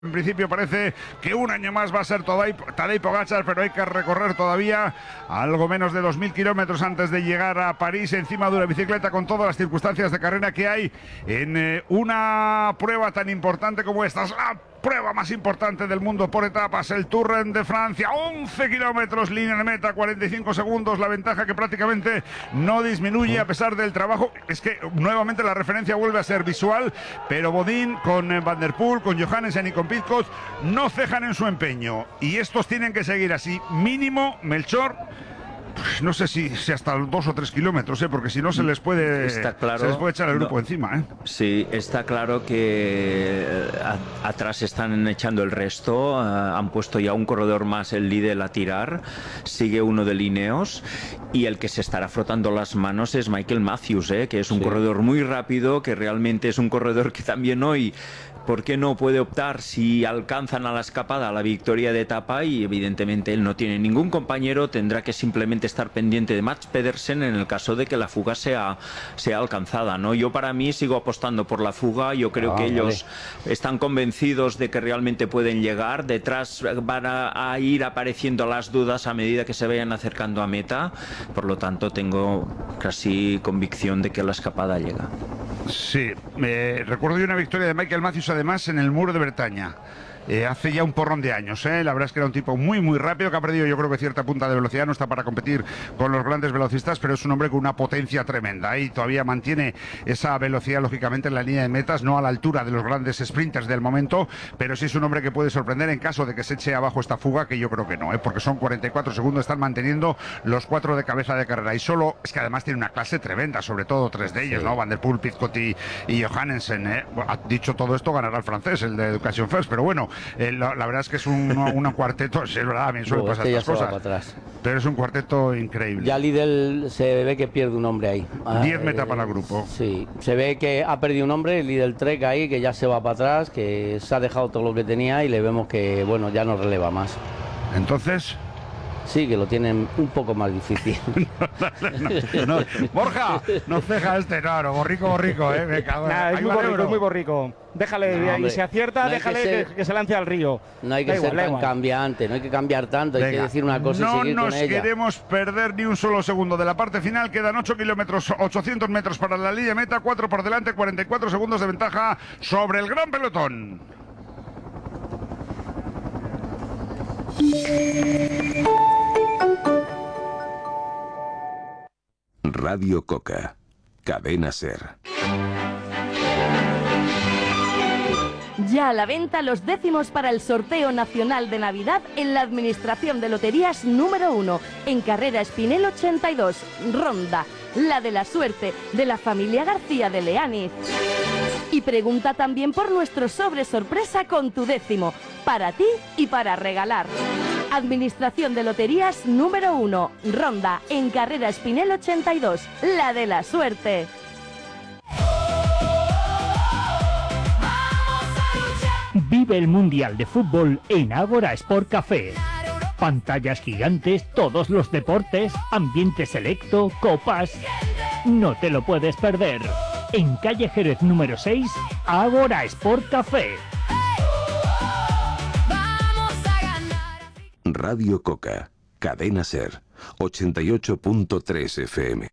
En principio parece que un año más va a ser Tadej Pogačar, pero hay que recorrer todavía algo menos de 2000 kilómetros antes de llegar a París encima de una bicicleta, con todas las circunstancias de carrera que hay en una prueba tan importante como esta. Es la prueba más importante del mundo por etapas, el Tour de Francia. 11 kilómetros, línea de meta, 45 segundos, la ventaja que prácticamente no disminuye a pesar del trabajo. Es que nuevamente la referencia vuelve a ser visual, pero Bodin con Van der Poel, con Johannesen y con Pidcock no cejan en su empeño, y estos tienen que seguir así, mínimo, Melchor. Pues no sé si hasta 2 o 3 kilómetros, porque si no se les puede echar el grupo encima. Sí, está claro que atrás están echando el resto. Han puesto ya un corredor más, el líder, a tirar. Sigue uno de Ineos, y el que se estará frotando las manos es Michael Matthews, que es un corredor muy rápido, que realmente es un corredor que también hoy, ¿por qué no puede optar, si alcanzan a la escapada, a la victoria de etapa? Y evidentemente él no tiene ningún compañero, tendrá que simplemente estar pendiente de Mats Pedersen en el caso de que la fuga sea alcanzada, ¿no? Yo, para mí, sigo apostando por la fuga. Yo creo que ellos están convencidos de que realmente pueden llegar. Detrás van a ir apareciendo las dudas a medida que se vayan acercando a meta. Por lo tanto, tengo casi convicción de que la escapada llega. Sí, recuerdo yo una victoria de Michael Matthews, además, en el Muro de Bretaña. Hace ya un porrón de años, La verdad es que era un tipo muy rápido, que ha perdido, yo creo, que cierta punta de velocidad. No está para competir con los grandes velocistas, pero es un hombre con una potencia tremenda, y todavía mantiene esa velocidad, lógicamente, en la línea de metas, no a la altura de los grandes sprinters del momento, pero sí es un hombre que puede sorprender en caso de que se eche abajo esta fuga, que yo creo que no, porque son 44 segundos, están manteniendo los 4 de cabeza de carrera, y solo, es que además tiene una clase tremenda, sobre todo 3 de ellos, ¿no? Van der Poel, Pidcock y Johannesen, Bueno, dicho todo esto, ganará el francés, el de Education First, pero bueno, la verdad es que es un cuarteto, es verdad, a mí suele pasar estas cosas, pero es un cuarteto increíble. Ya Lidl se ve que pierde un hombre ahí. 10 metas para el grupo. Sí, se ve que ha perdido un hombre, el Lidl Trek ahí, que ya se va para atrás, que se ha dejado todo lo que tenía, y le vemos que, bueno, ya no releva más. Entonces... Sí, que lo tienen un poco más difícil. No, Borja, no ceja no, borrico, me cago en... Nah, es muy borrico. Déjale, y si acierta, déjale que se lance al río. No hay que ser tan cambiante, no hay que cambiar tanto, hay que decir una cosa y seguir con ella. No nos queremos perder ni un solo segundo de la parte final. Quedan 8 kilómetros, 800 metros para la línea meta, 4 por delante, 44 segundos de ventaja sobre el gran pelotón. Radio Coca, Cadena Ser. Ya a la venta los décimos para el sorteo nacional de Navidad en la Administración de Loterías número 1, en Carrera Espinel 82, Ronda, la de la suerte, de la familia García de Leániz. Y pregunta también por nuestro sobre sorpresa con tu décimo, para ti y para regalar. Administración de Loterías número 1, Ronda, en Carrera Espinel 82, la de la suerte. Vive el Mundial de Fútbol en Ágora Sport Café. Pantallas gigantes, todos los deportes, ambiente selecto, copas. No te lo puedes perder. En calle Jerez número 6, Ágora Sport Café. Radio Coca, Cadena Ser, 88.3 FM.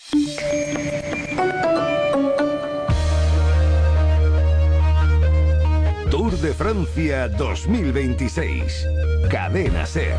Tour de Francia 2026, Cadena Ser.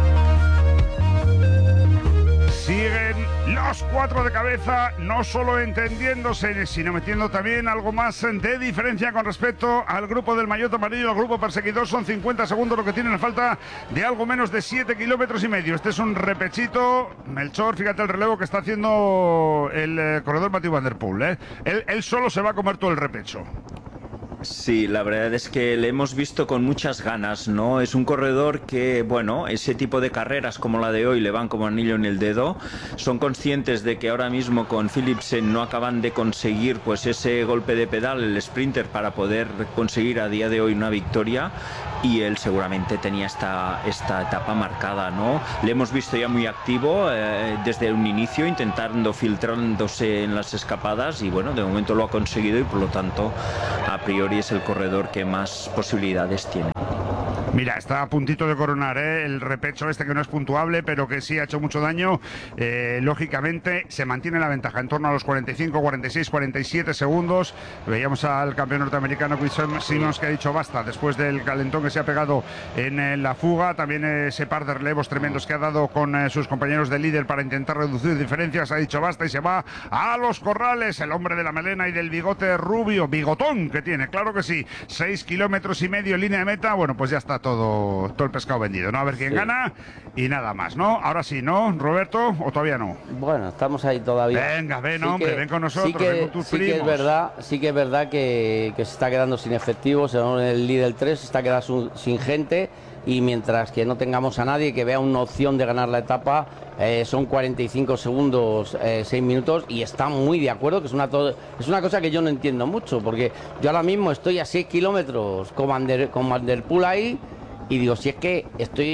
Siguen los 4 de cabeza, no solo entendiéndose, sino metiendo también algo más de diferencia con respecto al grupo del maillot amarillo, al grupo perseguidor. Son 50 segundos lo que tienen a falta de algo menos de 7 kilómetros y medio. Este es un repechito. Melchor, fíjate el relevo que está haciendo el corredor Mathieu Van der Poel, Él solo se va a comer todo el repecho. Sí, la verdad es que le hemos visto con muchas ganas, ¿no? Es un corredor que, bueno, ese tipo de carreras como la de hoy le van como anillo en el dedo. Son conscientes de que ahora mismo con Philipsen no acaban de conseguir pues ese golpe de pedal, el sprinter, para poder conseguir a día de hoy una victoria. Y él seguramente tenía esta etapa marcada, ¿no? Le hemos visto ya muy activo desde un inicio, intentando filtrándose en las escapadas, y bueno, de momento lo ha conseguido, y por lo tanto priori es el corredor que más posibilidades tiene. Mira, está a puntito de coronar el repecho este, que no es puntuable, pero que sí ha hecho mucho daño. Lógicamente se mantiene la ventaja en torno a los 45, 46, 47 segundos. Veíamos al campeón norteamericano Chris Simmons, que ha dicho basta después del calentón que se ha pegado en la fuga. También ese par de relevos tremendos que ha dado con sus compañeros de líder para intentar reducir diferencias. Ha dicho basta y se va a los corrales. El hombre de la melena y del bigote rubio, bigotón que tiene, claro que sí. 6,5 kilómetros en línea de meta. Bueno, pues ya está todo el pescado vendido, ¿no? A ver quién gana y nada más, ¿no? Ahora sí, ¿no, Roberto? ¿O todavía no? Bueno, estamos ahí todavía. Venga, ven, hombre, ven con nosotros, ven con tus primos. Sí que es verdad que se está quedando sin efectivos. El líder 3 se está quedando sin gente, y mientras que no tengamos a nadie que vea una opción de ganar la etapa, son 45 segundos, 6 minutos, y está muy de acuerdo, que es una cosa que yo no entiendo mucho, porque yo ahora mismo estoy a 6 kilómetros con Van der Poel ahí, y digo, si es que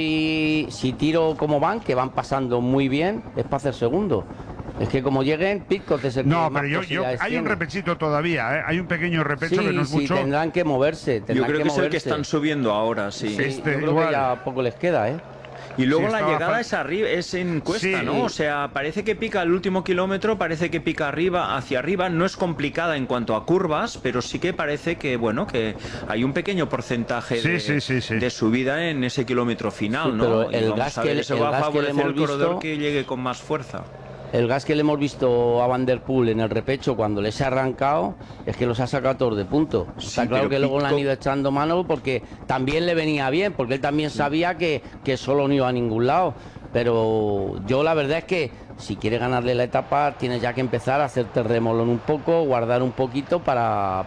si tiro como van, que van pasando muy bien, es para hacer segundo. Es que como lleguen, Pidcock es el que no, más pero hay un repechito todavía, ¿eh? Hay un pequeño repecho que no es mucho. Sí, tendrán que moverse. Yo creo que es el que están subiendo ahora, sí. Yo creo que ya poco les queda, ¿eh? Y luego la llegada es arriba, es en cuesta, ¿no? O sea, parece que pica el último kilómetro, parece que pica hacia arriba. No es complicada en cuanto a curvas, pero sí que parece que, bueno, que hay un pequeño porcentaje de subida en ese kilómetro final, ¿no? Pero el gas que va a favorecer el corredor que llegue con más fuerza. El gas que le hemos visto a Van der Poel en el repecho cuando les ha arrancado es que los ha sacado todos de punto. Está claro que luego le han ido echando mano porque también le venía bien, porque él también sabía que solo no iba a ningún lado. Pero yo la verdad es que si quiere ganarle la etapa tienes ya que empezar a hacerte remolón un poco, guardar un poquito para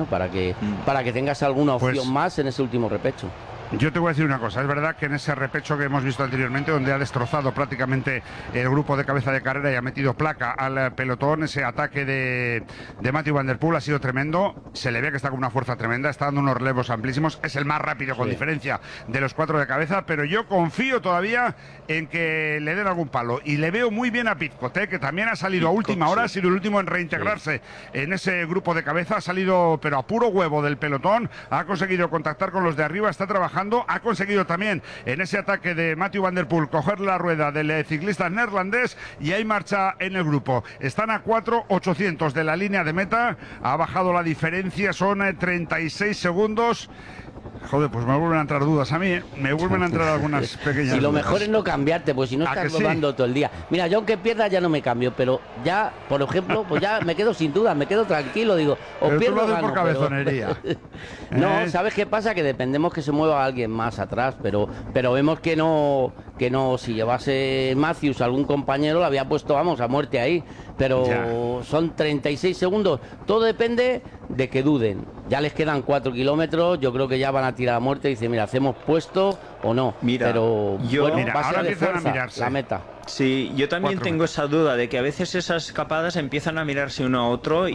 que tengas alguna opción más en ese último repecho. Yo te voy a decir una cosa, es verdad que en ese repecho que hemos visto anteriormente, donde ha destrozado prácticamente el grupo de cabeza de carrera y ha metido placa al pelotón, ese ataque de Mathieu Van der Poel ha sido tremendo. Se le ve que está con una fuerza tremenda, está dando unos relevos amplísimos, es el más rápido con diferencia de los 4 de cabeza, pero yo confío todavía en que le den algún palo, y le veo muy bien a Pidcock, que también ha salido a última hora, ha sido el último en reintegrarse en ese grupo de cabeza, ha salido pero a puro huevo del pelotón, ha conseguido contactar con los de arriba, está trabajando, ha conseguido también en ese ataque de Mathieu Van der Poel coger la rueda del ciclista neerlandés, y hay marcha en el grupo. Están a 4.800 de la línea de meta, ha bajado la diferencia, son 36 segundos. Joder, pues me vuelven a entrar dudas a mí, ¿eh? Me vuelven a entrar algunas pequeñas Si lo dudas. mejor es no cambiarte, pues si no estás rodando todo el día. Mira, yo aunque pierda ya no me cambio, pero ya, por ejemplo, pues ya me quedo sin dudas, me quedo tranquilo, digo, o pero pierdo tú o lo haces gano. por cabezonería. No, ¿sabes qué pasa? Que dependemos que se mueva alguien más atrás, pero vemos que no, si llevase Matthews algún compañero, lo había puesto, vamos, a muerte ahí. Pero son 36 segundos, todo depende de que duden. Ya les quedan 4 kilómetros, yo creo que ya van a tirar a muerte. Dice, mira, ¿hacemos puesto o no? Mira, pero bueno, va a ser de fuerza, a mirarse la meta. Sí, yo también tengo esa duda de que a veces esas escapadas empiezan a mirarse uno a otro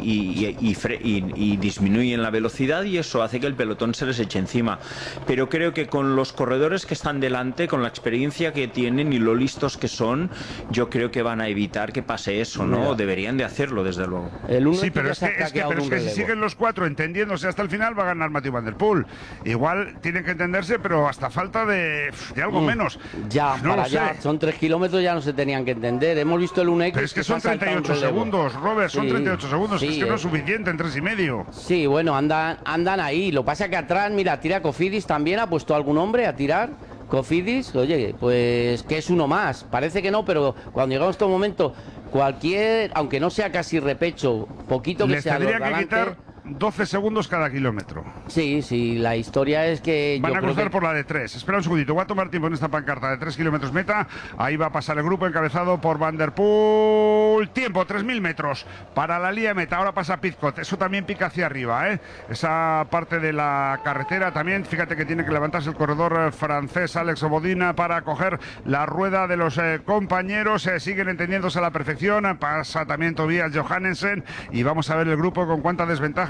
y disminuyen la velocidad, y eso hace que el pelotón se les eche encima. Pero creo que con los corredores que están delante, con la experiencia que tienen y lo listos que son, yo creo que van a evitar que pase eso, ¿no? Mira. Deberían de hacerlo, desde luego. Sí, pero es que si siguen los 4 entendiéndose hasta el final, va a ganar Mathieu Van der Poel. Igual tienen que entenderse, pero hasta falta de algo menos. Ya, no para allá, son 3 kilómetros, ya no se tenían que entender. Hemos visto el UNEX. Pero es que son 38 segundos, Robert, son 38 segundos, es que no es suficiente en 3,5. Sí, bueno, andan ahí. Lo pasa que atrás, mira, tira Cofidis también, ha puesto algún hombre a tirar. Cofidis, oye, pues que es uno más. Parece que no, pero cuando llegamos a este momento, cualquier, aunque no sea casi repecho, poquito que les sea tendría que quitar 12 segundos cada kilómetro. Sí, la historia es que van a cruzar por la de 3. Espera un segundito, voy a tomar tiempo en esta pancarta de 3 kilómetros meta. Ahí va a pasar el grupo encabezado por Van der Poel. Tiempo, 3.000 metros para la línea de meta. Ahora pasa Pidcock, eso también pica hacia arriba, ¿eh? Esa parte de la carretera también, fíjate que tiene que levantarse el corredor francés Alex Obodina para coger la rueda de los compañeros. Siguen entendiéndose a la perfección. Pasa también Tobias Johannesen y vamos a ver el grupo con cuánta desventaja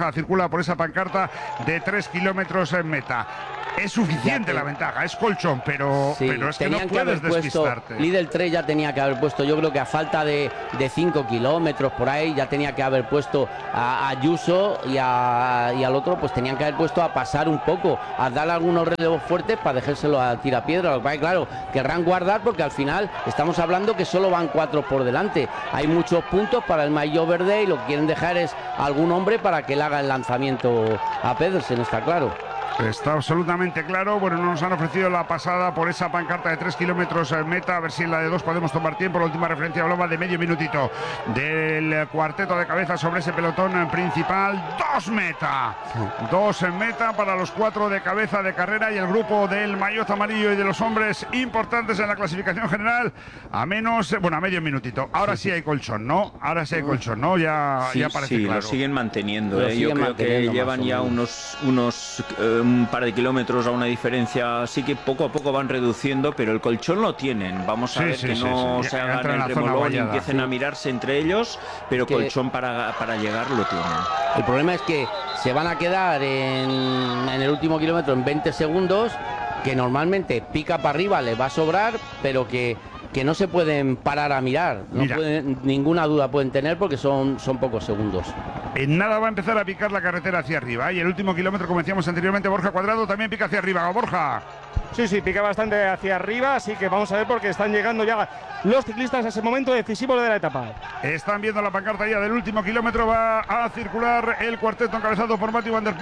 Borja circula por esa pancarta de 3 kilómetros en meta. Es suficiente la ventaja, es colchón, pero es que no puedes despistarte. Líder 3 ya tenía que haber puesto, yo creo que a falta de 5 kilómetros por ahí, ya tenía que haber puesto a Ayuso y al otro, pues tenían que haber puesto a pasar un poco, a darle algunos relevos fuertes para dejárselo a tirapiedra. Lo que pasa es que, claro, querrán guardar porque al final estamos hablando que solo van 4 por delante. Hay muchos puntos para el maillot verde y lo que quieren dejar es algún hombre para que le haga el lanzamiento a Pedersen, está claro. Está absolutamente claro. Bueno, no nos han ofrecido la pasada por esa pancarta de 3 kilómetros en meta. A ver si en la de 2 podemos tomar tiempo. La última referencia hablaba de medio minutito del cuarteto de cabeza sobre ese pelotón principal. 2 meta. 2 en meta para los 4 de cabeza de carrera y el grupo del maillot amarillo y de los hombres importantes en la clasificación general. A medio minutito. Ahora sí hay colchón, ¿no? Ahora sí hay colchón, ¿no? Ya parece claro. Lo siguen manteniendo. Yo creo que llevan ya unos un par de kilómetros a una diferencia, así que poco a poco van reduciendo, pero el colchón lo tienen. Vamos a ver que no se hagan el remolón y empiecen a mirarse entre ellos, pero colchón para llegar lo tienen. El problema es que se van a quedar en el último kilómetro en 20 segundos, que normalmente pica para arriba, les va a sobrar, pero que no se pueden parar a mirar. Ninguna duda pueden tener porque son pocos segundos. En nada va a empezar a picar la carretera hacia arriba. Y el último kilómetro, como decíamos anteriormente, Borja Cuadrado también pica hacia arriba. Borja. Sí, pica bastante hacia arriba, así que vamos a ver porque están llegando ya los ciclistas a ese momento decisivo de la etapa. Están viendo la pancarta ya del último kilómetro. Va a circular el cuarteto encabezado por Mathieu van der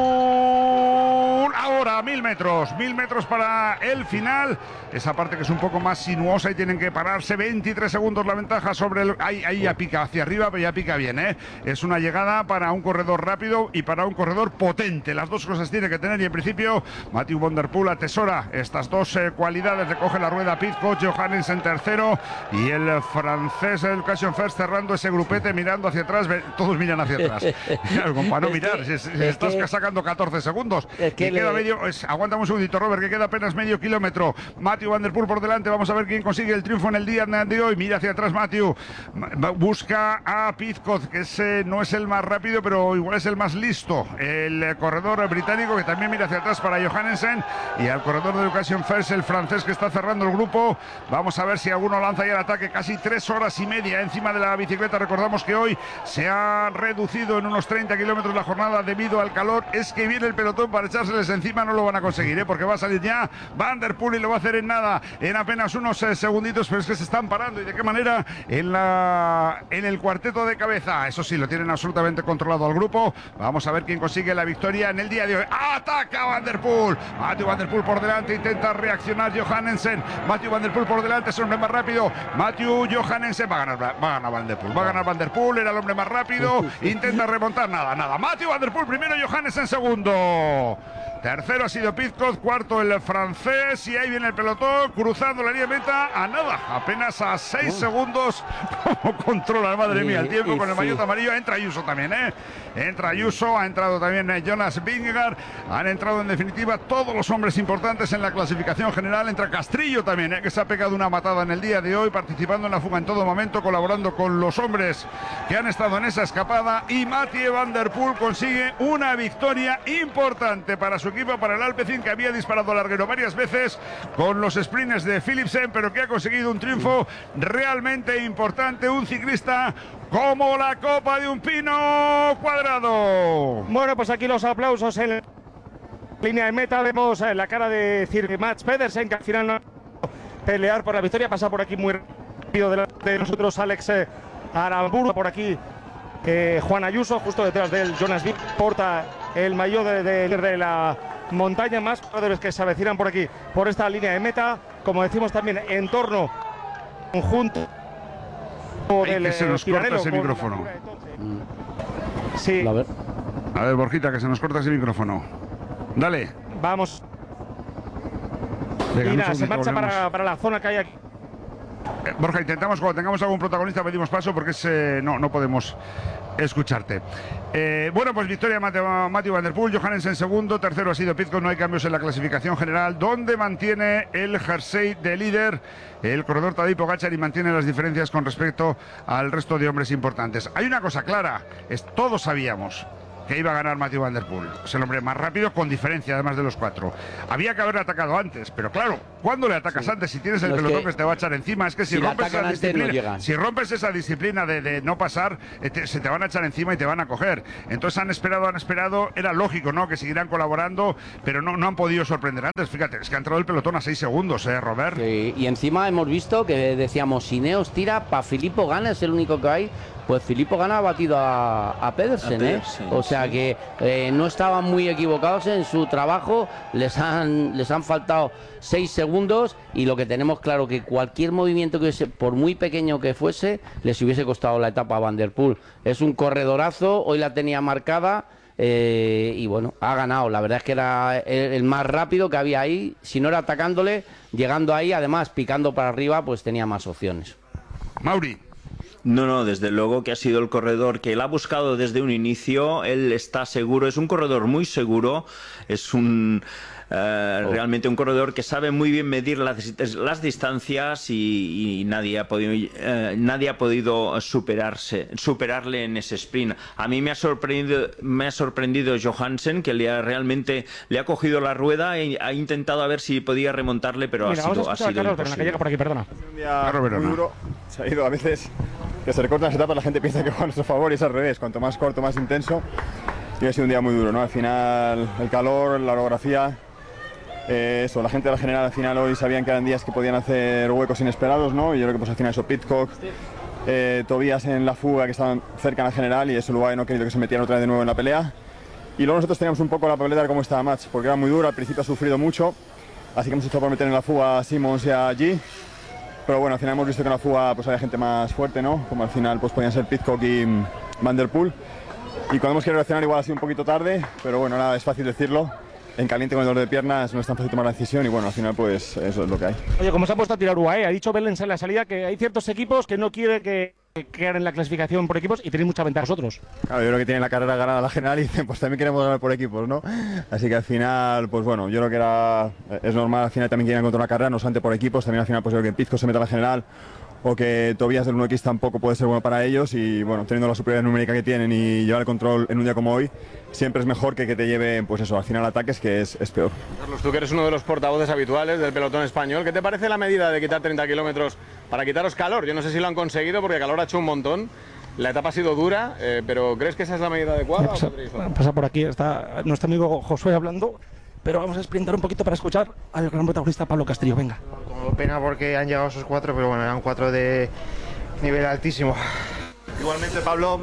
Poel. Ahora 1000 metros para el final. Esa parte que es un poco más sinuosa y tienen que pararse. 23 segundos la ventaja sobre el... Ahí ya pica hacia arriba, pero ya pica bien, ¿eh? Es una llegada para un corredor rápido y para un corredor potente. Las dos cosas tiene que tener y en principio Mathieu van der Poel atesora estas dos cualidades. Recoge la rueda Pidcock, Johannesen tercero y el francés el Occasion First cerrando ese grupete, mirando hacia atrás. Todos miran hacia atrás. Para no mirar, estás sacando 14 segundos. Queda medio... aguántame un segundito, Robert, que queda apenas medio kilómetro. Mathieu van der Poel por delante. Vamos a ver quién consigue el triunfo en el día de hoy. Mira hacia atrás Mathieu. Busca a Pidcock, que ese no es el más rápido, pero igual es el más listo. El corredor británico que también mira hacia atrás para Johannesen y al corredor de Occasion First, el francés que está cerrando el grupo. Vamos a ver si alguno lanza ya el ataque. Casi 3 horas y media encima de la bicicleta. Recordamos que hoy se ha reducido en unos 30 kilómetros la jornada debido al calor. Es que viene el pelotón para echárseles encima, no lo van a conseguir, porque va a salir ya Van der Poel y lo va a hacer en nada, en apenas unos segunditos, pero es que se están parando y de qué manera en el cuarteto de cabeza. Eso sí, lo tienen absolutamente controlado al grupo. Vamos a ver quién consigue la victoria en el día de hoy. ¡Ataca Van der Poel! Mathieu van der Poel por delante, intenta reaccionar Johannesen. Mathieu van der Poel por delante, es el hombre más rápido. Mathieu Johannesen va a ganar Van der Poel. Va a ganar Van der Poel, era el hombre más rápido. Intenta remontar, nada. Mathieu van der Poel primero, Johannesen segundo. Tercero ha sido Pidcock, cuarto el francés y ahí viene el pelotón cruzando la línea de meta a nada, apenas a 6 segundos. Cómo controla, madre mía, el tiempo con el maillot amarillo. Entra Ayuso también, entra Ayuso, ha entrado también Jonas Vingegaard, han entrado en definitiva todos los hombres importantes en la clasificación general. Entra Castrillo también, que se ha pegado una matada en el día de hoy, participando en la fuga en todo momento, colaborando con los hombres que han estado en esa escapada. Y Mathieu van der Poel consigue una victoria importante para su equipo, para el Alpecin, que había disparado larguero varias veces con los sprints de Philipsen, pero que ha conseguido un triunfo realmente importante. Un ciclista como la copa de un pino, Cuadrado. Bueno, pues aquí los aplausos en la línea de meta. Vemos la cara de Mats Pedersen, que al final no pelear por la victoria. Pasa por aquí muy rápido de nosotros Alex Aramburu, por aquí Juan Ayuso, justo detrás de él Jonas Vingegaard porta el maillot de la montaña. Más jugadores que se avecinan por aquí, por esta línea de meta. Como decimos también, en torno conjunto que se nos corta ese micrófono. Sí. A ver, Borjita, que se nos corta ese micrófono. Dale. Vamos. Venga, Mira, se marcha para la zona que hay aquí. Borja, intentamos, cuando tengamos algún protagonista pedimos paso porque no podemos escucharte. Bueno, pues victoria Mathieu van der Poel, Johannesen segundo, tercero ha sido Pidcock. No hay cambios en la clasificación general, donde mantiene el jersey de líder el corredor Tadej Pogačar y mantiene las diferencias con respecto al resto de hombres importantes. Hay una cosa clara, todos sabíamos que iba a ganar Mathieu Van Der Poel. Es el hombre más rápido con diferencia, además de los 4. Había que haberle atacado antes, pero claro, ¿cuándo le atacas antes? Si tienes el pelotón que te va a echar encima, es que si rompes esa disciplina, si rompes esa disciplina de no pasar, se te van a echar encima y te van a coger. Entonces han esperado, era lógico, ¿no?, que siguieran colaborando, pero no han podido sorprender antes. Fíjate, es que ha entrado el pelotón a 6 segundos, Robert. Sí, y encima hemos visto que decíamos, si Ineos tira, para Filippo Ganna es el único que hay. Pues Filippo Ganna ha batido a Pedersen, o sea que no estaban muy equivocados en su trabajo, les han faltado 6 segundos y lo que tenemos claro que cualquier movimiento que hubiese, por muy pequeño que fuese, les hubiese costado la etapa a Van Der Poel. Es un corredorazo, hoy la tenía marcada y bueno, ha ganado. La verdad es que era el más rápido que había ahí, si no era atacándole, llegando ahí, además picando para arriba, pues tenía más opciones. Mauri. No, desde luego que ha sido el corredor que él ha buscado desde un inicio. Él está seguro, es un corredor muy seguro, es realmente un corredor que sabe muy bien medir las distancias y nadie ha podido superarle en ese sprint. A mí me ha sorprendido Johansen, que realmente le ha cogido la rueda y ha intentado a ver si podía remontarle, pero ha sido Carlos, imposible. que llega por aquí, perdona. Un día muy duro, se ha ido a veces que se recortan las etapas, la gente piensa que juega a nuestro favor y es al revés, cuanto más corto, más intenso. Y ha sido un día muy duro, ¿no? Al final el calor, la orografía, la gente de la general al final hoy sabían que eran días que podían hacer huecos inesperados, ¿no? Y yo creo que pues al final eso, Pidcock, Tobias en la fuga que estaban cerca en la general y eso Luay no ha querido que se metieran otra vez de nuevo en la pelea. Y luego nosotros teníamos un poco la papeleta de cómo estaba Mats, porque era muy duro, al principio ha sufrido mucho, así que hemos hecho por meter en la fuga a Simmons y a G. Pero bueno, al final hemos visto que en la fuga pues había gente más fuerte, ¿no? Como al final pues podían ser Pidcock y Van Der Poel. Y cuando hemos querido reaccionar igual ha sido un poquito tarde, pero bueno, nada, es fácil decirlo. En caliente con el dolor de piernas no es tan fácil tomar la decisión y bueno, al final pues eso es lo que hay. Oye, como se ha puesto a tirar UAE, ha dicho Belens en la salida que hay ciertos equipos que no quieren que queden en la clasificación por equipos y tenéis mucha ventaja vosotros. Claro, yo creo que tienen la carrera ganada la general y dicen pues también queremos ganar por equipos, ¿no? Así que al final, pues bueno, yo creo que es normal, al final también quieren encontrar una carrera, no solamente por equipos, también al final pues yo creo que Pizco se meta a la general o que Tobias del 1X tampoco puede ser bueno para ellos y bueno, teniendo la superioridad numérica que tienen y llevar el control en un día como hoy, siempre es mejor que te lleven, pues eso, al final ataques, que es peor. Carlos, tú que eres uno de los portavoces habituales del pelotón español, ¿qué te parece la medida de quitar 30 kilómetros para quitaros calor? Yo no sé si lo han conseguido porque calor ha hecho un montón. La etapa ha sido dura, pero ¿crees que esa es la medida adecuada? Pasa por aquí, está nuestro amigo Josué hablando, pero vamos a sprintar un poquito para escuchar al gran protagonista Pablo Castillo, venga. Como pena porque han llegado esos 4, pero bueno, eran 4 de nivel altísimo. Igualmente Pablo,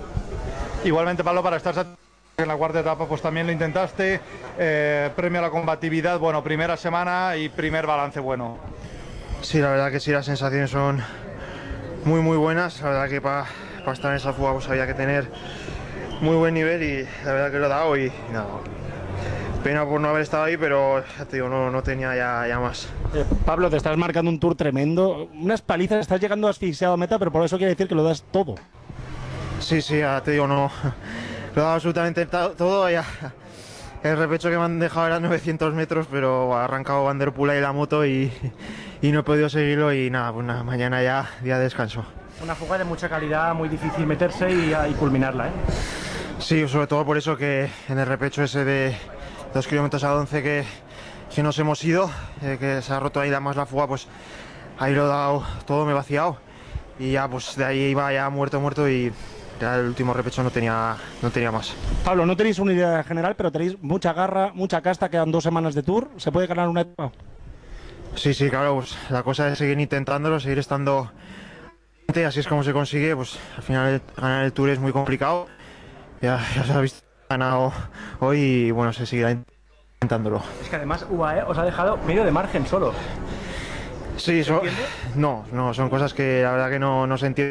para estar en la cuarta etapa, pues también lo intentaste, premio a la combatividad, bueno, primera semana y primer balance bueno. Sí, la verdad que sí, las sensaciones son muy buenas, la verdad que para estar en esa fuga pues había que tener muy buen nivel y la verdad que lo he dado y nada. Pena por no haber estado ahí, pero ya te digo, no tenía ya más. Pablo, te estás marcando un tour tremendo, unas palizas, estás llegando asfixiado a meta, pero por eso quiere decir que lo das todo. Sí, ya te digo, no, lo he dado absolutamente todo, ya. El repecho que me han dejado era 900 metros, pero ha arrancado Van Der Poel y la moto y no he podido seguirlo y nada, pues nada, mañana ya día de descanso. Una fuga de mucha calidad, muy difícil meterse y culminarla, ¿eh? Sí, sobre todo por eso que en el repecho ese de 2 kilómetros a 11 que nos hemos ido, que se ha roto ahí más la fuga, pues ahí lo he dado todo, me he vaciado y ya pues de ahí iba ya muerto y ya el último repecho no tenía más. Pablo, no tenéis una idea general, pero tenéis mucha garra, mucha casta, quedan 2 semanas de tour, ¿se puede ganar una etapa? Sí, claro, pues la cosa es seguir intentándolo, seguir estando, así es como se consigue, pues al final ganar el tour es muy complicado, ya se ha visto, ganado hoy y bueno, se seguirá intentándolo. Es que además UAE os ha dejado medio de margen solo. Sí, no, son cosas que la verdad que no se entiende.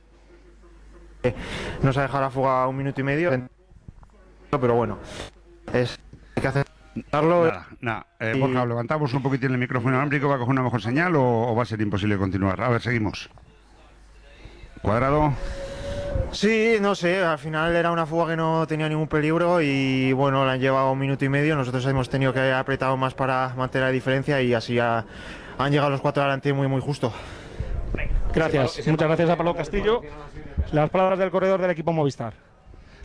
Nos ha dejado la fuga 1 minuto y medio, pero bueno, hay que aceptarlo. Nada. Borja, levantamos un poquitín el micrófono inalámbrico, ¿va a coger una mejor señal o va a ser imposible continuar? A ver, seguimos. Cuadrado. Sí, no sé, al final era una fuga que no tenía ningún peligro y bueno, la han llevado 1 minuto y medio, nosotros hemos tenido que haber apretado más para mantener la diferencia y así han llegado los 4 adelante muy justo. Gracias, muchas gracias a Pablo Castillo. Las palabras del corredor del equipo Movistar.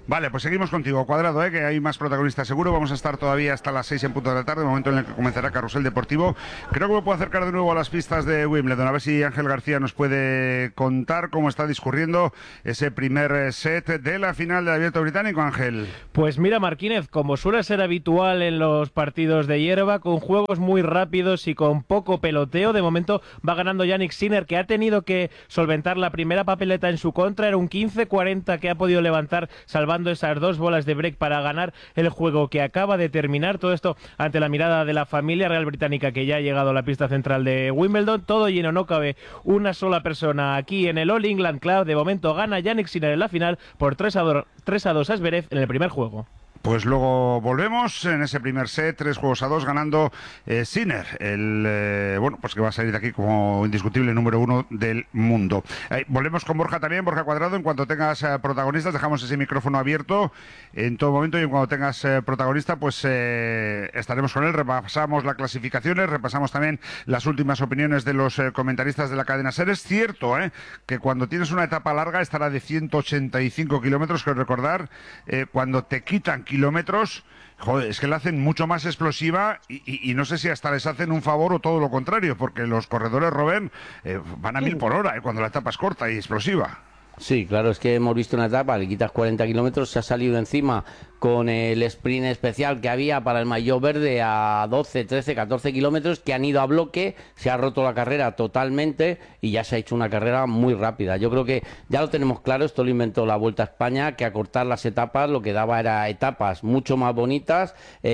Vale, pues seguimos contigo, Cuadrado, que hay más protagonistas seguro. Vamos a estar todavía hasta las 6 en punto de la tarde, momento en el que comenzará Carrusel Deportivo. Creo que me puedo acercar de nuevo a las pistas de Wimbledon, a ver si Ángel García nos puede contar cómo está discurriendo ese primer set de la final del Abierto Británico, Ángel. Pues mira, Marquínez, como suele ser habitual en los partidos de hierba, con juegos muy rápidos y con poco peloteo, de momento va ganando Jannik Sinner, que ha tenido que solventar la primera papeleta en su contra. Era un 15-40 que ha podido levantar salvando esas 2 bolas de break para ganar el juego que acaba de terminar. Todo esto ante la mirada de la familia real británica, que ya ha llegado a la pista central de Wimbledon. Todo lleno, no cabe una sola persona aquí en el All England Club. De momento gana Jannik Sinner en la final por 3-2 a Zverev en el primer juego. Pues luego volvemos en ese primer set, 3-2 ganando Sinner, bueno, pues que va a salir de aquí como indiscutible número 1 del mundo. Volvemos con Borja también, Borja Cuadrado. En cuanto tengas protagonistas, dejamos ese micrófono abierto en todo momento, y en cuanto tengas protagonista, pues estaremos con él. Repasamos las clasificaciones, repasamos también las últimas opiniones de los comentaristas de la cadena SER. Es cierto que cuando tienes una etapa larga, estará de 185 kilómetros, que recordar, cuando te quitan kilómetros, joder, es que la hacen mucho más explosiva y no sé si hasta les hacen un favor o todo lo contrario, porque los corredores, Robert, van a 1000 por hora cuando la etapa es corta y explosiva. Sí, claro, es que hemos visto una etapa, le quitas 40 kilómetros, se ha salido encima con el sprint especial que había para el maillot verde a 12, 13, 14 kilómetros, que han ido a bloque, se ha roto la carrera totalmente y ya se ha hecho una carrera muy rápida. Yo creo que ya lo tenemos claro, esto lo inventó la Vuelta a España, que acortar las etapas lo que daba era etapas mucho más bonitas,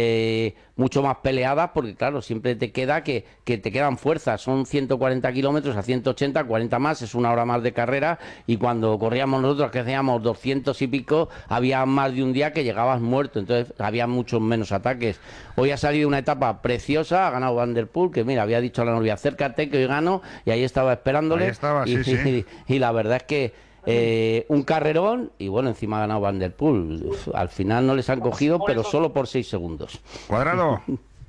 mucho más peleadas, porque claro, siempre te queda que te quedan fuerzas. Son 140 kilómetros a 180, 40 más, es una hora más de carrera, y cuando corríamos nosotros, que hacíamos 200 y pico, había más de un día que llegabas muerto, entonces había muchos menos ataques. Hoy ha salido una etapa preciosa, ha ganado Van der Poel, que mira, había dicho a la novia, acércate que hoy gano, y ahí estaba esperándole. Ahí estaba, sí, sí. Y la verdad es que un carrerón, y bueno, encima ha ganado Van der Poel. Al final no les han cogido, pero solo por 6 segundos. Cuadrado.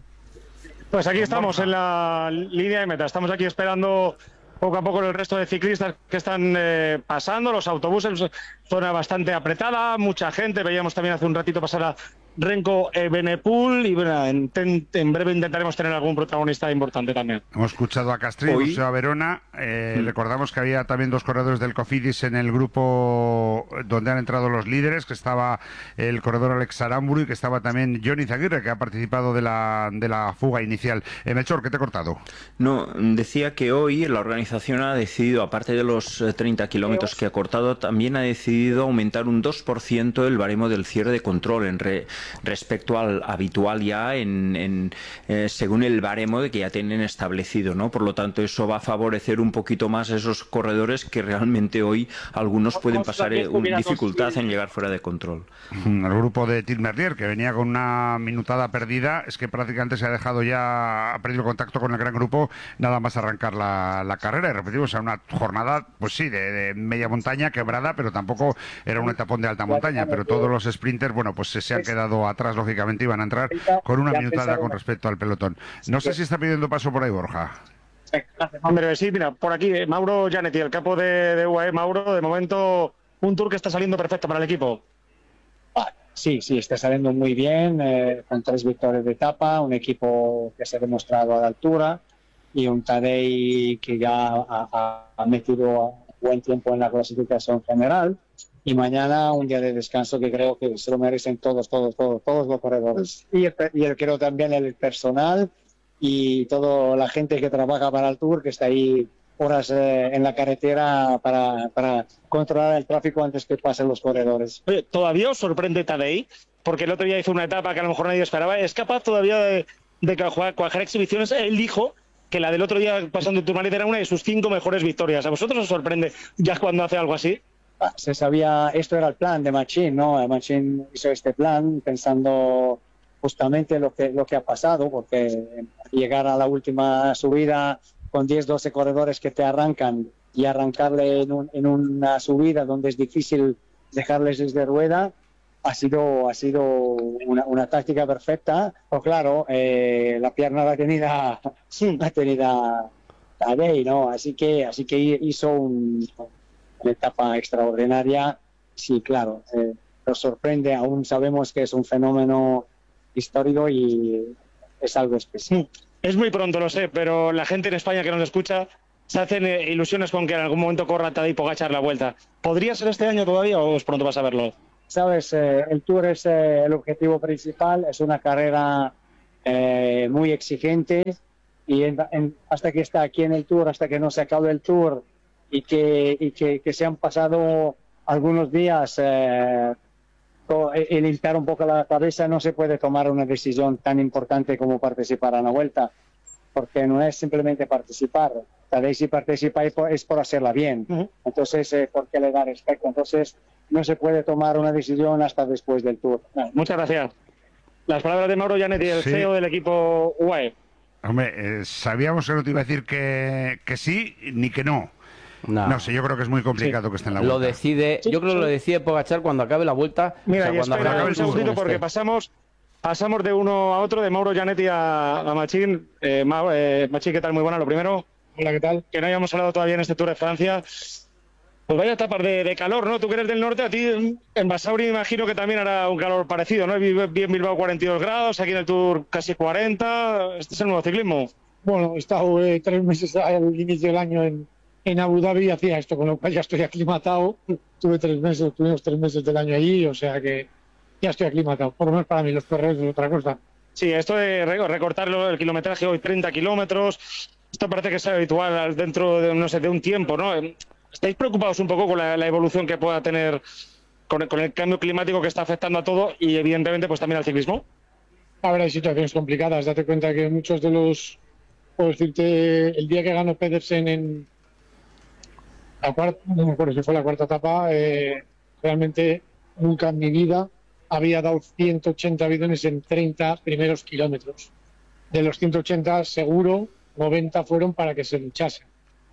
Pues aquí estamos en la línea de meta, estamos aquí esperando poco a poco el resto de ciclistas que están pasando, los autobuses, zona bastante apretada, mucha gente. Veíamos también hace un ratito pasar a Renko Evenepoel, y bueno, en breve intentaremos tener algún protagonista importante también. Hemos escuchado a Castrillo, a Verona. Recordamos que había también 2 corredores del Cofidis en el grupo donde han entrado los líderes, que estaba el corredor Alex Aramburu y que estaba también Johnny Zaguirre, que ha participado de la fuga inicial. Melchor, ¿qué te he cortado? No, decía que hoy la organización ha decidido, aparte de los 30 kilómetros que ha cortado, también ha decidido aumentar un 2% el baremo del cierre de control respecto al habitual ya según el baremo que ya tienen establecido, ¿no? Por lo tanto, eso va a favorecer un poquito más a esos corredores que realmente hoy algunos pueden pasar dificultad en llegar fuera de control. El grupo de Tim Merlier, que venía con una minutada perdida, es que prácticamente se ha dejado ya, ha perdido contacto con el gran grupo nada más arrancar la carrera. Y repetimos, era una jornada, pues sí, de media montaña quebrada, pero tampoco era un etapón de alta montaña. Pero todos los sprinters, bueno, pues se han quedado atrás, lógicamente, iban a entrar con una minutada con respecto al pelotón. No sé si está pidiendo paso por ahí, Borja. Hombre, sí, mira, por aquí Mauro Gianetti, el capo de UAE. Mauro, de momento un Tour que está saliendo perfecto para el equipo. Sí, está saliendo muy bien, con 3 victorias de etapa, un equipo que se ha demostrado a la altura, y un Tadej que ya ha metido buen tiempo en la clasificación general. Y mañana un día de descanso que creo que se lo merecen todos los corredores. Y creo también el personal y toda la gente que trabaja para el Tour, que está ahí horas en la carretera para controlar el tráfico antes que pasen los corredores. Oye, ¿todavía os sorprende Tadej? Porque el otro día hizo una etapa que a lo mejor nadie esperaba. ¿Es capaz todavía de cuajar exhibiciones? Él dijo que la del otro día pasando en Tourmalet era una de sus 5 mejores victorias. ¿A vosotros os sorprende ya cuando hace algo así? Se sabía, esto era el plan de Machín, ¿no? Machín hizo este plan pensando justamente lo que ha pasado, porque llegar a la última subida con 10-12 corredores que te arrancan y arrancarle en una subida donde es difícil dejarles desde rueda, ha sido una táctica perfecta. Pero claro, la pierna la tenía Tadej, ¿no? Así que hizo una etapa extraordinaria. Sí, claro, nos sorprende. Aún sabemos que es un fenómeno histórico y es algo especial. Es muy pronto, lo sé, pero la gente en España que nos escucha se hacen ilusiones con que en algún momento corra Tadej Pogačar la Vuelta. ¿Podría ser este año todavía o es pronto para saberlo? Sabes, el Tour es el objetivo principal, es una carrera muy exigente y hasta que está aquí en el Tour, hasta que no se acabe el Tour y que se han pasado algunos días y limpiar un poco la cabeza, no se puede tomar una decisión tan importante como participar en la Vuelta, porque no es simplemente participar. Tal vez si participa es por hacerla bien. Entonces, ¿por qué le da respeto? Entonces, no se puede tomar una decisión hasta después del Tour. Muchas gracias. Las palabras de Mauro Gianetti, el CEO del equipo UAE. Hombre, sabíamos que no te iba a decir que sí ni que no. No sé, yo creo que es muy complicado que esté en la Vuelta. Lo decide, yo creo que lo decide Pogačar cuando acabe la Vuelta. Mira, o sea, y cuando espera acabe un segundito porque pasamos de uno a otro, de Mauro Gianetti a Machín. Machín, ¿qué tal? Muy buena, lo primero. Hola, ¿qué tal? Que no hayamos hablado todavía en este Tour de Francia. Pues vaya tapas de calor, ¿no? Tú que eres del norte, a ti en Basauri me imagino que también hará un calor parecido, ¿no? Vi en Bilbao 42 grados, aquí en el Tour casi 40. ¿Este es el nuevo ciclismo? Bueno, he estado 3 meses al inicio del año en Abu Dhabi y hacía esto, con lo cual ya estoy aclimatado. Tuvimos 3 meses del año allí, o sea que ya estoy aclimatado. Por lo menos para mí, los corredores es otra cosa. Sí, esto de recortar el kilometraje hoy 30 kilómetros, esto parece que es habitual dentro de, no sé, de un tiempo, ¿no? ¿Estáis preocupados un poco con la evolución que pueda tener con el cambio climático que está afectando a todo y evidentemente pues también al ciclismo? Ahora hay situaciones complicadas. Date cuenta que muchos de los... Puedo decirte, el día que ganó Pedersen en la cuarta, no me acuerdo si fue la cuarta etapa, realmente nunca en mi vida había dado 180 bidones en 30 primeros kilómetros. De los 180 seguro 90 fueron para que se luchase.